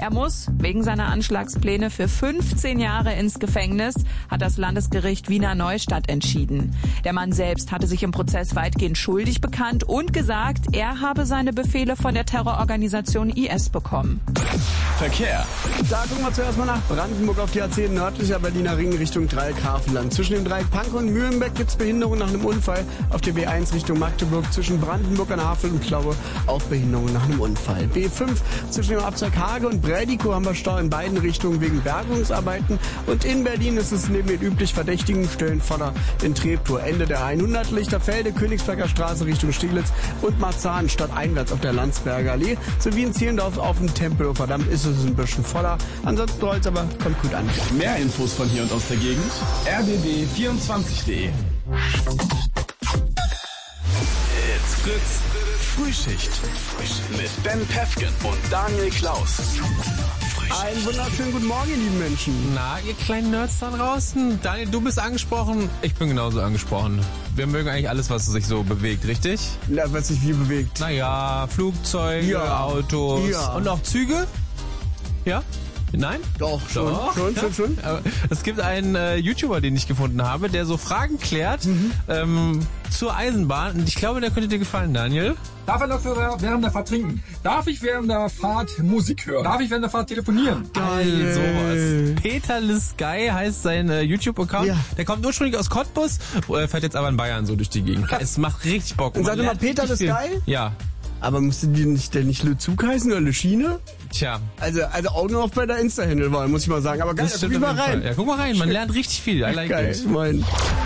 Er muss wegen seiner Anschlagspläne für 15 Jahre ins Gefängnis, hat das Landesgericht Wiener Neustadt entschieden. Der Mann selbst hatte sich im Prozess weitgehend schuldig bekannt und gesagt, er habe seine Befehle von der Terrororganisation IS bekommen. Verkehr. Da gucken wir zuerst mal nach Brandenburg auf die A10 nördlicher Berliner Ring Richtung Dreieck Hafenland. Zwischen dem Dreieck Pankow und Mühlenbeck gibt es Behinderung nach einem Unfall. Auf der B1 Richtung Magdeburg zwischen Brandenburg an Havel und Plaue auch Behinderung nach einem Unfall. B5 zwischen dem Abzweig Hage und Brädikow haben wir Stau in beiden Richtungen wegen Bergungsarbeiten. Und in Berlin ist es neben den üblich verdächtigen Stellen voller in Treptow. Ende der 100 Lichterfelde, Königsberger Straße Richtung Steglitz und Marzahn stadteinwärts auf der Landsberger Allee sowie in Zehlendorf auf dem Tempelhofer Damm ist es ein bisschen voller. Ansonsten rollt's aber, kommt gut an. Mehr Infos von hier und aus der Gegend. rbb24.de. It's Fritz. Frühschicht. Mit Ben Pefken und Daniel Klaus. Einen wunderschönen guten Morgen, ihr lieben Menschen. Na, ihr kleinen Nerds da draußen. Daniel, du bist angesprochen. Ich bin genauso angesprochen. Wir mögen eigentlich alles, was sich so bewegt, richtig? Ja, was sich wie bewegt. Naja, Flugzeuge, Ja. Autos und auch Züge. Ja? Nein? Doch, schon. Aber es gibt einen YouTuber, den ich gefunden habe, der so Fragen klärt zur Eisenbahn. Und ich glaube, der könnte dir gefallen, Daniel. Darf er noch während der Fahrt trinken? Darf ich während der Fahrt Musik hören? Darf ich während der Fahrt telefonieren? Geil, sowas. Peter Lisgay heißt sein YouTube-Account. Ja. Der kommt ursprünglich aus Cottbus, fährt jetzt aber in Bayern so durch die Gegend. Es macht richtig Bock. Und sag Man mal, lernt Peter richtig Lisgay? viel. Ja. Aber musste die nicht Le Zug heißen oder Le Schiene? Tja. Also auch nur noch bei der Insta-Handle war, muss ich mal sagen. Aber geil, Das guck stimmt ich mal auf jeden rein. Fall. Ja, guck mal rein, man lernt richtig viel. I like Geil, it. ich mein.